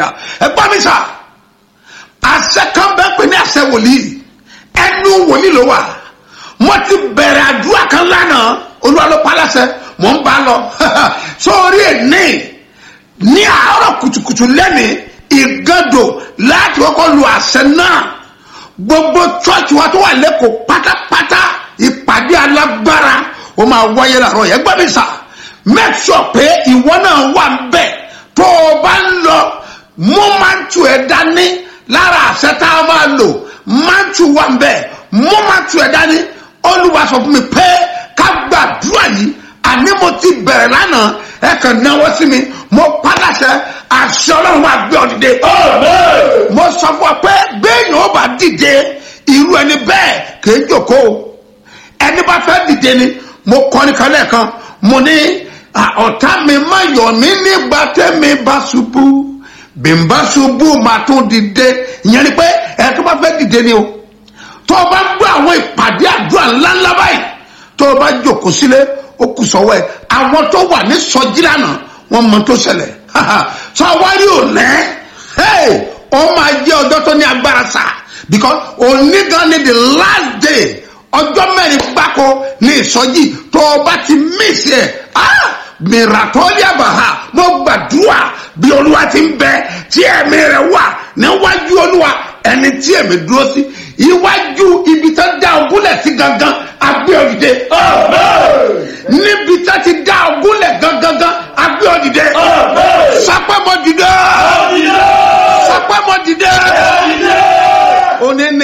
àṣàdà ẹgbọ́n mi sà àṣẹ kan bẹ́ẹ̀ pé ní àṣẹ wòlíì ẹnu wòlíì ló wà mo ti bẹ̀rẹ̀ àdúrà kan lánàá Olúwa ló pa láṣẹ mò ń bá lọ sórí ẹni ní àárọ̀ kùtùkùtù lẹ́ni ìgàdò láti kọ́kọ́ lu àṣẹ náà gbogbo chọ́ọ̀chì wa tó wà lẹ́kọ̀ọ́ pátápátá ìpàdé alágbára ó máa wáyé làárọ̀ yẹn gbọ́ mi sà make sure pé ìwọ náà wà ń bẹ̀ tó o bá ń lọ mú mántù ẹ̀ dání lára àṣẹ tá a máa lò mántù wà ń bẹ̀ mú mántù ẹ̀ dání Olúwa sọ fún mi pé ká gbàdúrà yìí àní mo ti bẹ̀rẹ̀ lánàá ẹ kàn náwó sí mi mo pàdásẹ àṣẹ Ọlọ́run máa gbé ọ dìde. mo sọ fún ọ pé béèyàn ó bá dìde irú ẹni bẹ́ẹ̀ kìí jókòó ẹni bá fẹ́ dìde ni mo kọ́ ní kan lẹ́ẹ̀kan mo ní ọ̀tá mi má yọ̀ mí nígbà tẹ́mi bá ṣubú bí n bá ṣubú máa tún dìde ìyẹn ni pé ẹ tó bá fẹ́ dìde ni o tó o bá gbọ́ àwọn ìpàdé àdúrà ńláńlá báyìí tó o bá jókòó sílé ó kù sọ́wọ́ ẹ̀ àwọn tó wà ní sọjí lánàá wọ́n mọ tó ṣẹlẹ̀ sọ wárí òní ó máa jẹ́ ọjọ́ tó ní agbára sá because òní gan ni the last day ọjọ́ mẹ́rin gbáko ní ìsọjí tó o bá ti miss ẹ̀ mìràtọ́lì àbàhà mo gbàdúrà bí Olúwa ti ń bẹ tí ẹ̀mí rẹ̀ wà níwájú Olúwa ẹni tí ẹ̀mí dúró sí iwájú ibi tó dá ogúnlẹ̀ sí gangan agbé òdìdé níbi tó ti dá ogúnlẹ̀ gangan agbé òdìdé sápẹ́mọ́ dìde sápẹ́mọ́ dìde òní ní